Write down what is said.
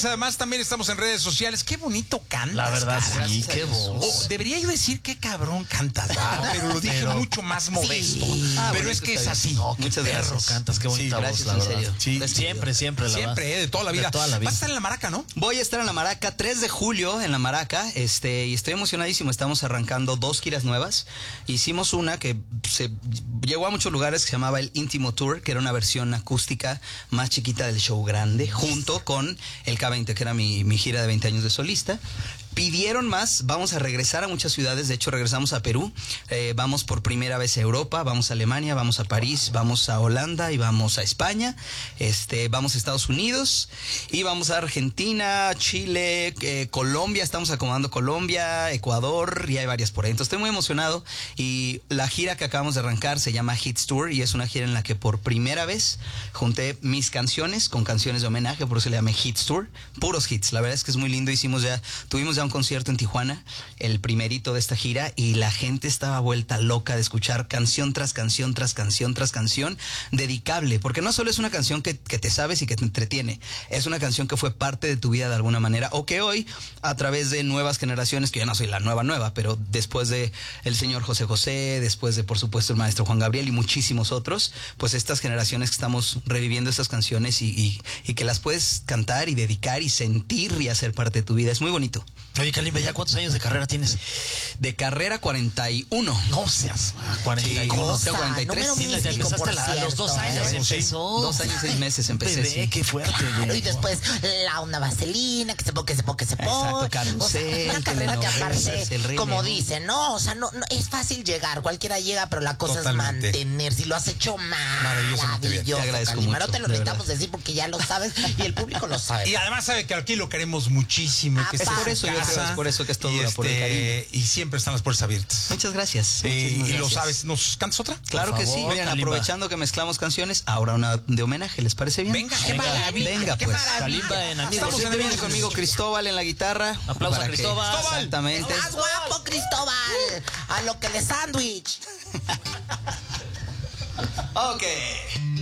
Felicidades. Además, también estamos en redes sociales. Qué bonito cantas. La verdad, cara. sí, qué voz. Debería yo decir qué cabrón cantas, ¿verdad? Pero lo dije mucho más modesto. Pero es que es así. No, qué Muchas perro gracias. cantas, qué bonita voz, gracias, la en verdad. serio. Sí. Siempre, siempre, la verdad. Siempre, de toda la vida. De toda la vida. Vas a estar en la Maraca, ¿no? Voy a estar en la Maraca 3 de julio en la Maraca, y estoy emocionadísimo. Estamos arrancando 2 giras nuevas. Hicimos una que se llegó a muchos lugares, que se llamaba el Íntimo Tour, que era una versión acústica más chiquita del show grande, junto con el K20, que era mi gira de 20 años de solista. Pidieron más, vamos a regresar a muchas ciudades, de hecho regresamos a Perú, vamos por primera vez a Europa, vamos a Alemania, vamos a París, vamos a Holanda y vamos a España, vamos a Estados Unidos y vamos a Argentina, Chile, Colombia, estamos acomodando Colombia, Ecuador y hay varias por ahí. Entonces estoy muy emocionado y la gira que acabamos de arrancar se llama Hits Tour y es una gira en la que por primera vez junté mis canciones con canciones de homenaje, por eso le llamé Hits Tour, puros hits. La verdad es que es muy lindo, tuvimos ya un concierto en Tijuana, el primerito de esta gira, y la gente estaba vuelta loca de escuchar canción tras canción, tras canción, tras canción, dedicable, porque no solo es una canción que te sabes y que te entretiene, es una canción que fue parte de tu vida de alguna manera, o que hoy, a través de nuevas generaciones, que yo no soy la nueva, pero después de el señor José José, después de, por supuesto, el maestro Juan Gabriel y muchísimos otros, pues estas generaciones que estamos reviviendo estas canciones y que las puedes cantar y dedicar y sentir y hacer parte de tu vida, es muy bonito. Oye, Kalimba, ¿ya cuántos años de carrera tienes? De carrera 41. No seas, 41. Sí, 43. número Sí, ya místico, empezaste por a los 2 cierto, años ¿eh? empezó. 2 años, 6 meses empecé, Bebé, sí. qué fuerte, güey. Y después la onda vaselina, que se pone. Exacto, carrusel, O sea, una carrera que telenovelas, el aparte, Rey como León. dicen, no, o sea, no, es fácil llegar, cualquiera llega, pero la cosa Totalmente. es mantener. Si lo has hecho Maravillosamente bien. maravilloso, Te agradezco Kalimba. mucho, No te lo de necesitamos verdad. decir porque ya lo sabes y el público lo sabe. Y además sabe que aquí lo queremos muchísimo. Que Es esta por su eso, yo creo, casa, es por eso que esto y dura, por el cariño. y siempre están las puertas abiertas. Muchas gracias. Y Muchísimas lo gracias. sabes. ¿Nos cantas otra? Claro Por que sí. favor, Miren, Kalimba. aprovechando que mezclamos canciones, ahora una de homenaje, ¿les parece bien? Venga, ¡Qué maravilla! Venga, ¡Qué pues. maravilla! Kalimba en Amigos. Estamos en viene Amigos. conmigo Cristóbal en la guitarra. Aplauso a Para que- Cristóbal. Exactamente. ¡Estás guapo, Cristóbal! A lo que le sándwich. Ok.